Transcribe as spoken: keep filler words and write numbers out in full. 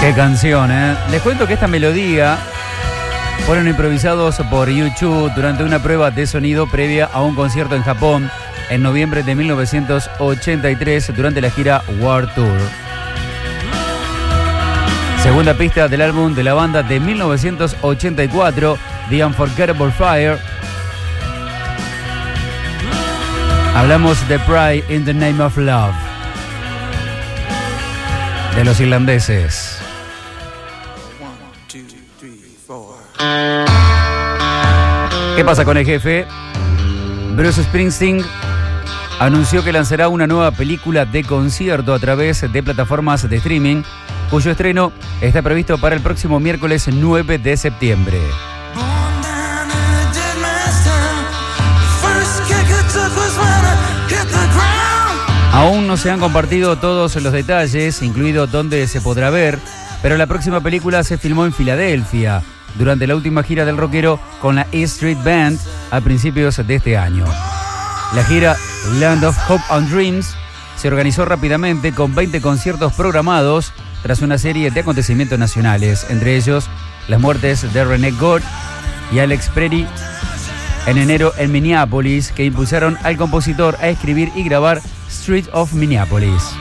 Qué canción, ¿eh? Les cuento que esta melodía fueron improvisados por U dos durante una prueba de sonido previa a un concierto en Japón en noviembre de mil novecientos ochenta y tres durante la gira World Tour. Segunda pista del álbum de la banda de mil novecientos ochenta y cuatro, The Unforgettable Fire. Hablamos de Pride in the Name of Love, de los irlandeses. ¿Qué pasa con el jefe? Bruce Springsteen anunció que lanzará una nueva película de concierto a través de plataformas de streaming, cuyo estreno está previsto para el próximo miércoles nueve de septiembre. Aún no se han compartido todos los detalles, incluido dónde se podrá ver, pero la próxima película se filmó en Filadelfia durante la última gira del rockero con la E Street Band a principios de este año. La gira Land of Hope and Dreams se organizó rápidamente con veinte conciertos programados tras una serie de acontecimientos nacionales, entre ellos las muertes de René Gore y Alex Prery en enero en Minneapolis, que impulsaron al compositor a escribir y grabar Street of Minneapolis.